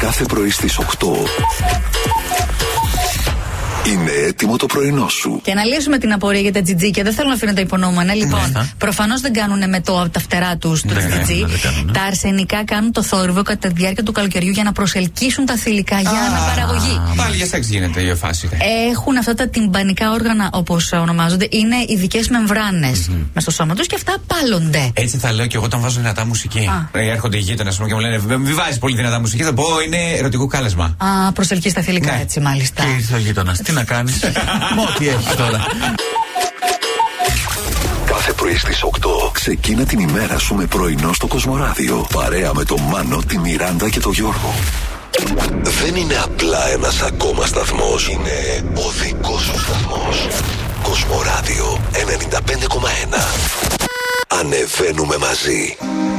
Κάθε πρωί στις 8 είναι έτοιμο το πρωινό σου. Και να λύσουμε την απορία για τα τζιτζίκια. Δεν θέλω να αφήνω τα υπονοούμενα. Λοιπόν, προφανώς δεν κάνουν με τα φτερά τους το τζιτζί. Τα αρσενικά κάνουν το θόρυβο κατά τη διάρκεια του καλοκαιριού για να προσελκύσουν τα θηλυκά για αναπαραγωγή. Πάλι για σεξ γίνεται η φάση. Έχουν αυτά τα τυμπανικά όργανα, όπως ονομάζονται, είναι ειδικές μεμβράνες μες στο σώμα τους και αυτά πάλλονται. Έτσι θα λέω και εγώ όταν βάζω δυνατά μουσική. Έρχονται οι γείτονες μου και μου λένε μην βάζεις πολύ δυνατά μουσική. Θα πω είναι ερωτικό κάλεσμα. Προσελκύει τα θηλυκά, έτσι μάλιστα. Και ήρθε ο γείτονας. Τι να κάνεις. Ό,τι έχει τώρα. Κάθε πρωί στις 8 ξεκίνα την ημέρα σου με πρωινό στο Κοσμοράδιο. Παρέα με τον Μάνο, τη Μιράντα και τον Γιώργο. Δεν είναι απλά ένας ακόμα σταθμός. Είναι ο δικός σου σταθμός. Κοσμοράδιο 95,1. Ανεβαίνουμε μαζί.